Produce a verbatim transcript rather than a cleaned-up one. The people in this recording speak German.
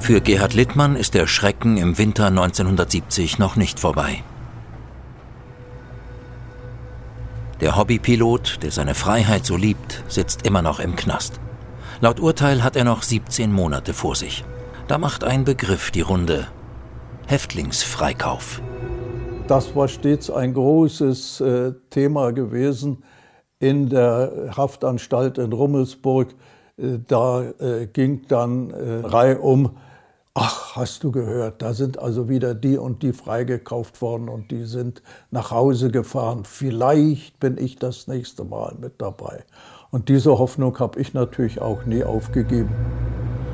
Für Gerhard Littmann ist der Schrecken im Winter neunzehnhundertsiebzig noch nicht vorbei. Der Hobbypilot, der seine Freiheit so liebt, sitzt immer noch im Knast. Laut Urteil hat er noch siebzehn Monate vor sich. Da macht ein Begriff die Runde: Häftlingsfreikauf. Das war stets ein großes äh, Thema gewesen in der Haftanstalt in Rummelsburg. Äh, da äh, ging dann äh, reihum: Ach, hast du gehört, da sind also wieder die und die freigekauft worden und die sind nach Hause gefahren. Vielleicht bin ich das nächste Mal mit dabei. Und diese Hoffnung habe ich natürlich auch nie aufgegeben.